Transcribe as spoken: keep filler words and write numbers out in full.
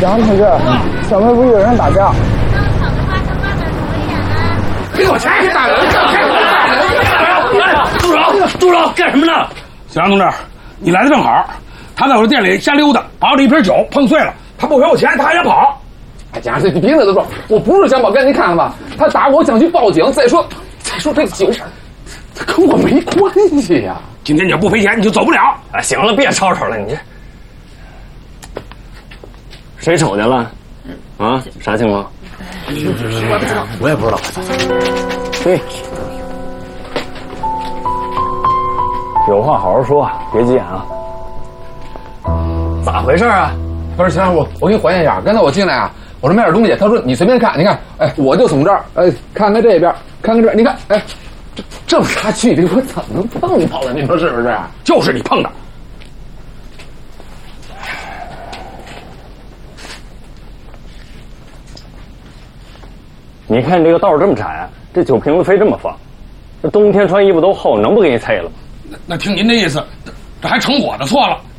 杨同志，小卖部有人打架。 给我钱！打人！住手！住手！干什么呢？小杨同志，你来的正好。他在我的店里瞎溜达，把我的一瓶酒碰碎了。他不赔我钱，他还想跑。 哎，蒋先生，你别在这说，我不是想跑，跟你看看吧。他打我，想去报警。再说，再说这个酒，他跟我没关系呀。 今天你要不赔钱，你就走不了。 哎，行了，别吵吵了，你这谁瞅见了？啊，啥情况？ 我不知道，我也不知道。 对，有话好好说，别急眼啊。咋回事啊？ 不是，行，我我给你还原一下。刚才我进来啊，我说买点东西，他说你随便看，你看，哎，我就从这儿，哎，看看这边，看看这边，你看，哎，这这么大距离，我怎么能碰到了？你说是不是？ 就是你碰的。 你看你这个道这么窄，这酒瓶子非这么放，这冬天穿衣服都厚，能不给你啐了？ 那那听您的意思，这还成我的错了。